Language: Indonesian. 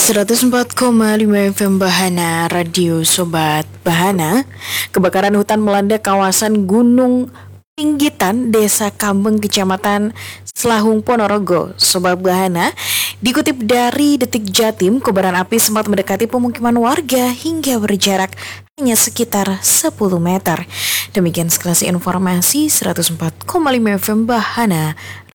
104,5 FM Bahana Radio Sobat Bahana. Kebakaran hutan melanda kawasan Gunung Pinggitan, Desa Kambeng, Kecamatan Selahung, Ponorogo. Sobat Bahana, dikutip dari Detik Jatim, kobaran api sempat mendekati pemukiman warga hingga berjarak hanya sekitar 10 meter. Demikian sekelas informasi 104,5 FM Bahana